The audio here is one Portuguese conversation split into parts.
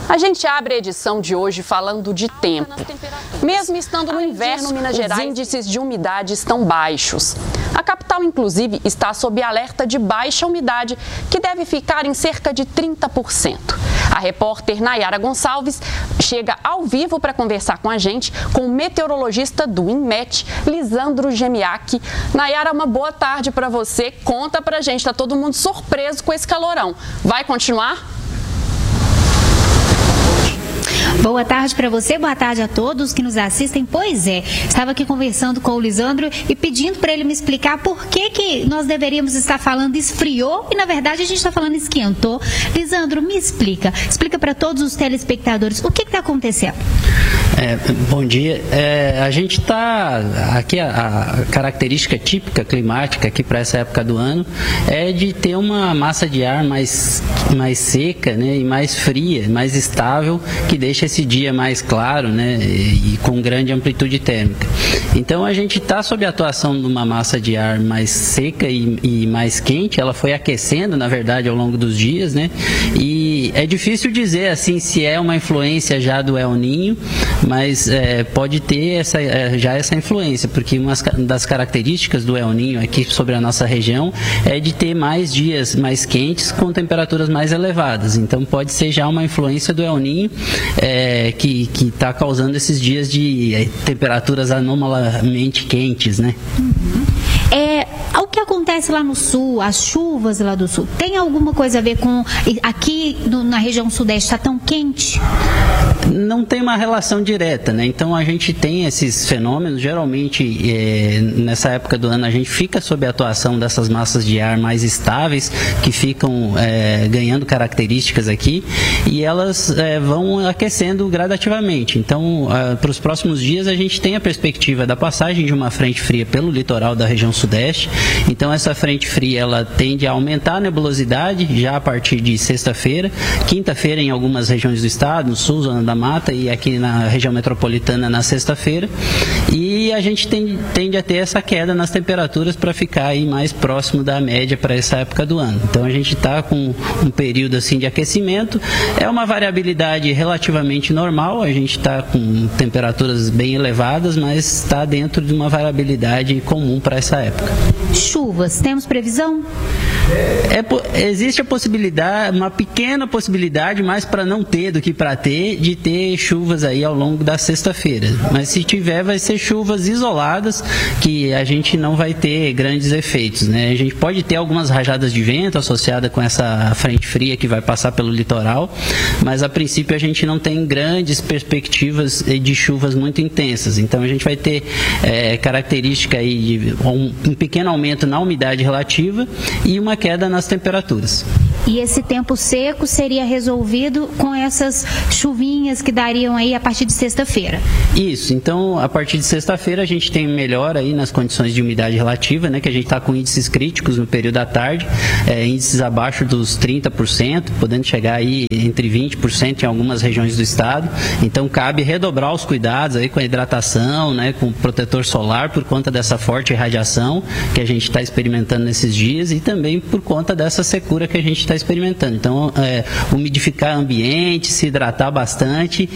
A gente abre a edição de hoje falando de tempo. Mesmo estando no inverno, Minas Gerais, os índices de umidade estão baixos. A capital, inclusive, está sob alerta de baixa umidade, que deve ficar em cerca de 30%. A repórter Nayara Gonçalves chega ao vivo para conversar com a gente, com o meteorologista do INMET, Lisandro Gemiak. Nayara, uma boa tarde para você. Conta pra gente, tá todo mundo surpreso com esse calorão. Vai continuar? Boa tarde para você, boa tarde a todos que nos assistem. Pois é, estava aqui conversando com o Lisandro e pedindo para ele me explicar por que nós deveríamos estar falando esfriou e na verdade a gente está falando esquentou. Lisandro, me explica para todos os telespectadores o que está acontecendo. Bom dia. A gente está aqui, a característica típica climática aqui para essa época do ano é de ter uma massa de ar mais seca, né, e mais fria, mais estável, que deixa esse dia mais claro, né, e com grande amplitude térmica. Então a gente está sob a atuação de uma massa de ar mais seca e mais quente. Ela foi aquecendo, na verdade, ao longo dos dias, né, e é difícil dizer assim se é uma influência já do El Niño, mas pode ter já essa influência, porque uma das características do El Niño aqui sobre a nossa região é de ter mais dias mais quentes com temperaturas mais elevadas. Então pode ser já uma influência do El Niño que está causando esses dias de temperaturas anomalamente quentes, né? O que acontece lá no sul, as chuvas lá do sul, tem alguma coisa a ver com aqui na região sudeste está tão quente? Não tem uma relação direta, né? Então a gente tem esses fenômenos, geralmente nessa época do ano a gente fica sob a atuação dessas massas de ar mais estáveis, que ficam ganhando características aqui, e elas vão aquecendo gradativamente. Então para os próximos dias a gente tem a perspectiva da passagem de uma frente fria pelo litoral da região sudeste. Então essa frente fria ela tende a aumentar a nebulosidade já a partir de sexta-feira, quinta-feira em algumas regiões do estado, no sul, zona da Mata, e aqui na região metropolitana na sexta-feira, e a gente tende a ter essa queda nas temperaturas para ficar aí mais próximo da média para essa época do ano. Então a gente está com um período assim de aquecimento, é uma variabilidade relativamente normal, a gente está com temperaturas bem elevadas, mas está dentro de uma variabilidade comum para essa época. Chuvas, temos previsão? Existe a possibilidade, uma pequena possibilidade, mais para não ter do que para ter, de ter chuvas aí ao longo da sexta-feira. Mas se tiver, vai ser chuvas isoladas, que a gente não vai ter grandes efeitos, né? A gente pode ter algumas rajadas de vento associadas com essa frente fria que vai passar pelo litoral, mas a princípio a gente não tem grandes perspectivas de chuvas muito intensas. Então a gente vai ter característica aí de um pequeno aumento na umidade relativa e uma queda nas temperaturas. E esse tempo seco seria resolvido com essas chuvinhas que dariam aí a partir de sexta-feira? Isso, então a partir de sexta-feira a gente tem melhora aí nas condições de umidade relativa, né, que a gente está com índices críticos no período da tarde, índices abaixo dos 30%, podendo chegar aí entre 20% em algumas regiões do estado. Então cabe redobrar os cuidados aí com a hidratação, né, com o protetor solar por conta dessa forte irradiação que a gente está experimentando nesses dias e também por conta dessa secura que a gente está experimentando. Então, umidificar o ambiente, se hidratar bastante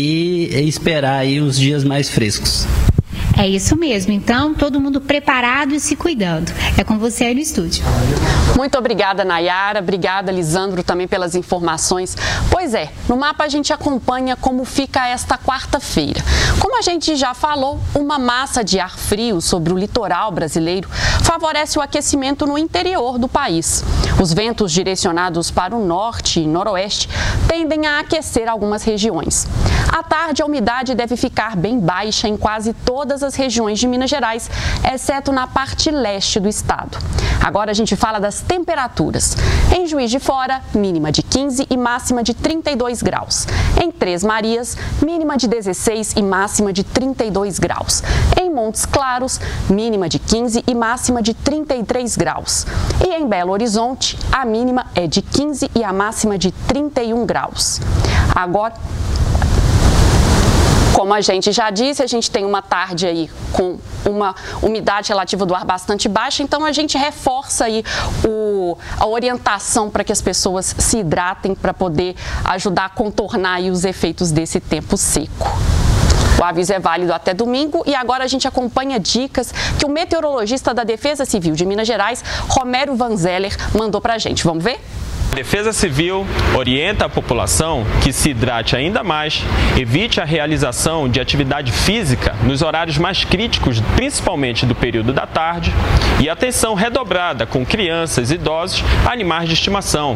e esperar aí uns dias mais frescos. É isso mesmo. Então, todo mundo preparado e se cuidando. É com você aí no estúdio. Muito obrigada, Nayara. Obrigada, Lisandro, também pelas informações. Pois é, no mapa a gente acompanha como fica esta quarta-feira. Como a gente já falou, uma massa de ar frio sobre o litoral brasileiro favorece o aquecimento no interior do país. Os ventos direcionados para o norte e noroeste tendem a aquecer algumas regiões. À tarde, a umidade deve ficar bem baixa em quase todas as regiões de Minas Gerais, exceto na parte leste do estado. Agora a gente fala das temperaturas. Em Juiz de Fora, mínima de 15 e máxima de 32 graus. Em Três Marias, mínima de 16 e máxima de 32 graus. Em Montes Claros, mínima de 15 e máxima de 33 graus. E em Belo Horizonte, a mínima é de 15 e a máxima de 31 graus. Agora, Como a gente já disse, a gente tem uma tarde aí com uma umidade relativa do ar bastante baixa, então a gente reforça aí a orientação para que as pessoas se hidratem para poder ajudar a contornar aí os efeitos desse tempo seco. O aviso é válido até domingo e agora a gente acompanha dicas que o meteorologista da Defesa Civil de Minas Gerais, Romero Vanzeller, mandou para a gente. Vamos ver? A Defesa Civil orienta a população que se hidrate ainda mais, evite a realização de atividade física nos horários mais críticos, principalmente do período da tarde, e atenção redobrada com crianças, idosos, animais de estimação.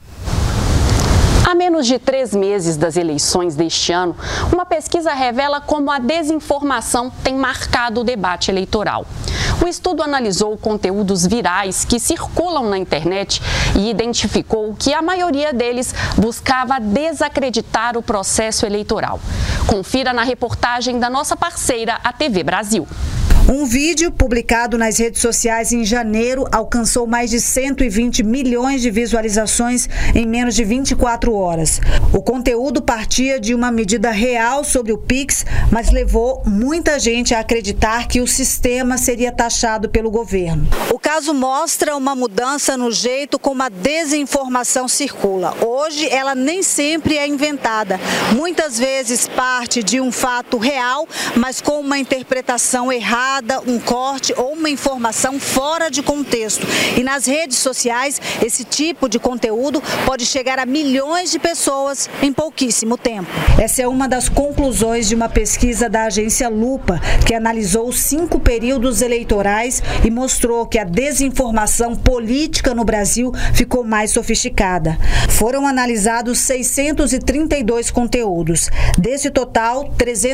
A menos de 3 meses das eleições deste ano, uma pesquisa revela como a desinformação tem marcado o debate eleitoral. O estudo analisou conteúdos virais que circulam na internet e identificou que a maioria deles buscava desacreditar o processo eleitoral. Confira na reportagem da nossa parceira, a TV Brasil. Um vídeo publicado nas redes sociais em janeiro alcançou mais de 120 milhões de visualizações em menos de 24 horas. O conteúdo partia de uma medida real sobre o Pix, mas levou muita gente a acreditar que o sistema seria taxado pelo governo. O caso mostra uma mudança no jeito como a desinformação circula. Hoje, ela nem sempre é inventada. Muitas vezes parte de um fato real, mas com uma interpretação errada, um corte ou uma informação fora de contexto. E nas redes sociais, esse tipo de conteúdo pode chegar a milhões de pessoas em pouquíssimo tempo. Essa é uma das conclusões de uma pesquisa da agência Lupa, que analisou 5 períodos eleitorais e mostrou que a desinformação política no Brasil ficou mais sofisticada. Foram analisados 632 conteúdos. Desse total,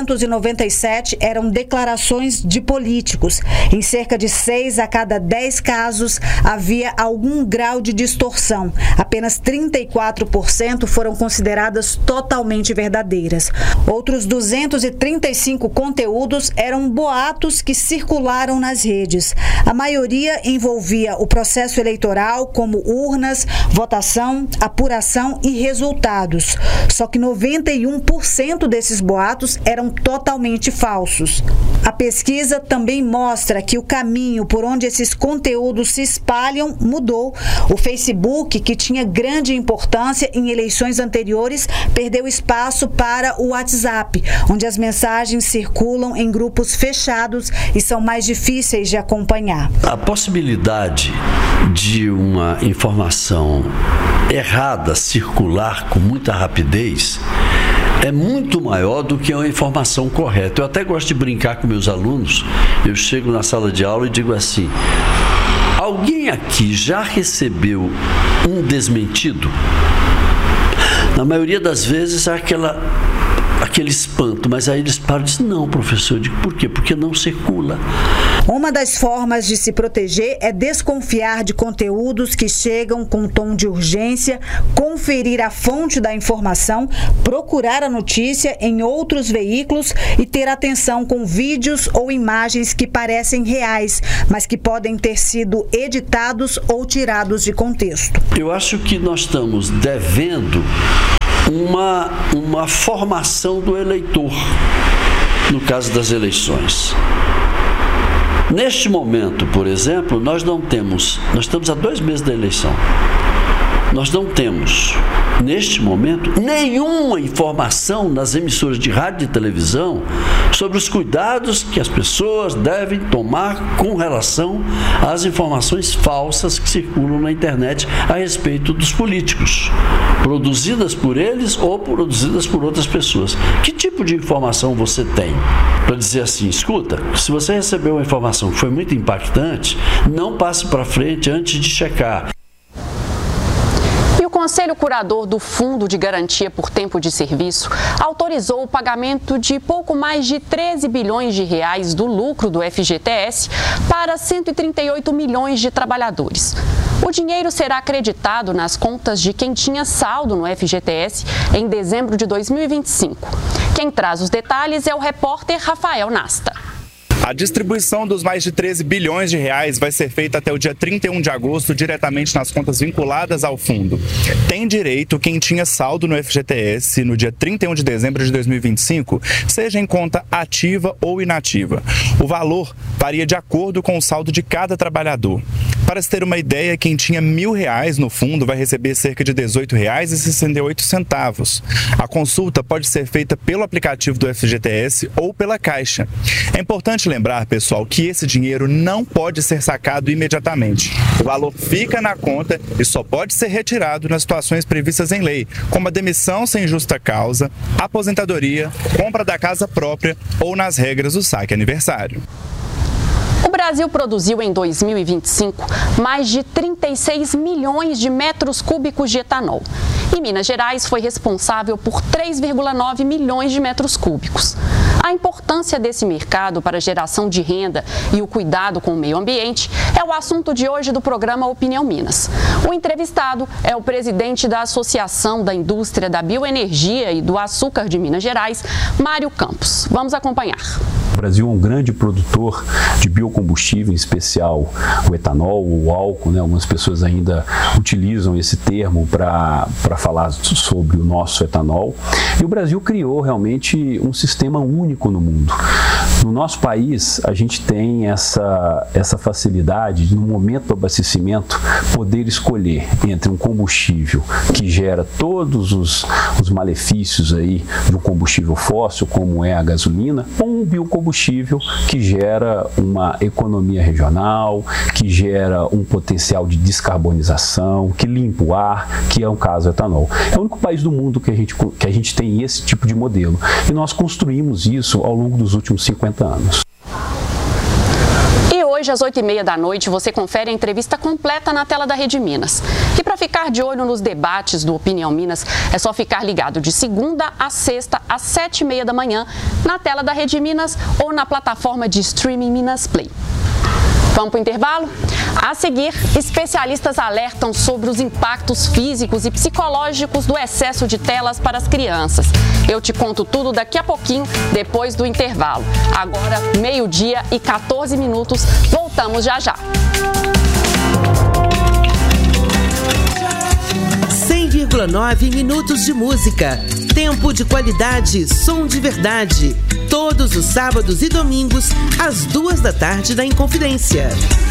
397 eram declarações de políticos. Em cerca de 6 a cada 10 casos havia algum grau de distorção. Apenas 34% foram consideradas totalmente verdadeiras. Outros 235 conteúdos eram boatos que circularam nas redes. A maioria envolvia o processo eleitoral, como urnas, votação, apuração e resultados. Só que 91% desses boatos eram totalmente falsos. A pesquisa também mostra que o caminho por onde esses conteúdos se espalham mudou. O Facebook, que tinha grande importância em eleições anteriores, perdeu espaço para o WhatsApp, onde as mensagens circulam em grupos fechados e são mais difíceis de acompanhar. A possibilidade de uma informação errada circular com muita rapidez é muito maior do que uma informação correta. Eu até gosto de brincar com meus alunos. Eu chego na sala de aula e digo assim: alguém aqui já recebeu um desmentido? Na maioria das vezes é aquele espanto, mas aí eles param e dizem: não, professor. Eu digo: por quê? Porque não circula. Uma das formas de se proteger é desconfiar de conteúdos que chegam com tom de urgência, conferir a fonte da informação, procurar a notícia em outros veículos e ter atenção com vídeos ou imagens que parecem reais, mas que podem ter sido editados ou tirados de contexto. Eu acho que nós estamos devendo uma formação do eleitor, no caso das eleições. Neste momento, por exemplo, nós estamos a 2 meses da eleição. Nós não temos, neste momento, nenhuma informação nas emissoras de rádio e televisão sobre os cuidados que as pessoas devem tomar com relação às informações falsas que circulam na internet a respeito dos políticos, produzidas por eles ou produzidas por outras pessoas. Que tipo de informação você tem para dizer assim: escuta, se você recebeu uma informação que foi muito impactante, não passe para frente antes de checar. O Conselho Curador do Fundo de Garantia por Tempo de Serviço autorizou o pagamento de pouco mais de 13 bilhões de reais do lucro do FGTS para 138 milhões de trabalhadores. O dinheiro será acreditado nas contas de quem tinha saldo no FGTS em dezembro de 2025. Quem traz os detalhes é o repórter Rafael Nasta. A A distribuição dos mais de 13 bilhões de reais vai ser feita até o dia 31 de agosto diretamente nas contas vinculadas ao fundo. Tem direito quem tinha saldo no FGTS no dia 31 de dezembro de 2025, seja em conta ativa ou inativa. O valor varia de acordo com o saldo de cada trabalhador. Para se ter uma ideia, quem tinha R$1.000 no fundo vai receber cerca de R$18,68. A consulta pode ser feita pelo aplicativo do FGTS ou pela Caixa. É importante lembrar, pessoal, que esse dinheiro não pode ser sacado imediatamente. O valor fica na conta e só pode ser retirado nas situações previstas em lei, como a demissão sem justa causa, aposentadoria, compra da casa própria ou nas regras do saque aniversário. O Brasil produziu em 2025 mais de 36 milhões de metros cúbicos de etanol. E Minas Gerais foi responsável por 3,9 milhões de metros cúbicos. A importância desse mercado para a geração de renda e o cuidado com o meio ambiente é o assunto de hoje do programa Opinião Minas. O entrevistado é o presidente da Associação da Indústria da Bioenergia e do Açúcar de Minas Gerais, Mário Campos. Vamos acompanhar. O Brasil é um grande produtor de biocombustível, em especial o etanol, o álcool, né? Algumas pessoas ainda utilizam esse termo para falar sobre o nosso etanol. E o Brasil criou realmente um sistema único no mundo. No nosso país, a gente tem essa facilidade de, no momento do abastecimento, poder escolher entre um combustível que gera todos os malefícios aí do combustível fóssil, como é a gasolina, ou um biocombustível que gera uma economia regional, que gera um potencial de descarbonização, que limpa o ar, que é o caso do etanol. É o único país do mundo que a gente tem esse tipo de modelo. E nós construímos isso ao longo dos últimos 50 anos. E hoje, às 8h30 da noite, você confere a entrevista completa na tela da Rede Minas. E para ficar de olho nos debates do Opinião Minas, é só ficar ligado de segunda a sexta, às 7h30 da manhã, na tela da Rede Minas ou na plataforma de streaming Minas Play. Vamos para o intervalo? A seguir, especialistas alertam sobre os impactos físicos e psicológicos do excesso de telas para as crianças. Eu te conto tudo daqui a pouquinho, depois do intervalo. Agora, 12h14. Voltamos já já. 100,9 minutos de música. Tempo de qualidade, som de verdade. Todos os sábados e domingos, às 2 da tarde na Inconfidência.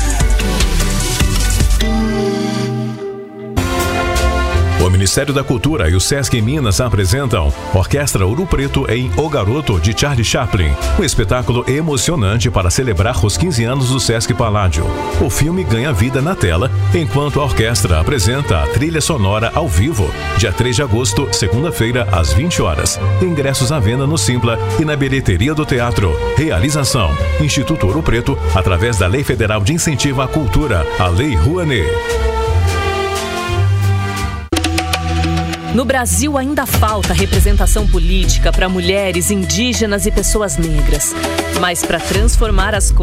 O Ministério da Cultura e o Sesc Minas apresentam Orquestra Ouro Preto em O Garoto, de Charlie Chaplin. Um espetáculo emocionante para celebrar os 15 anos do Sesc Paládio. O filme ganha vida na tela, enquanto a orquestra apresenta a trilha sonora ao vivo, dia 3 de agosto, segunda-feira, às 20 horas. Ingressos à venda no Simpla e na bilheteria do teatro. Realização: Instituto Ouro Preto, através da Lei Federal de Incentivo à Cultura, a Lei Rouanet. No Brasil ainda falta representação política para mulheres, indígenas e pessoas negras. Mas para transformar as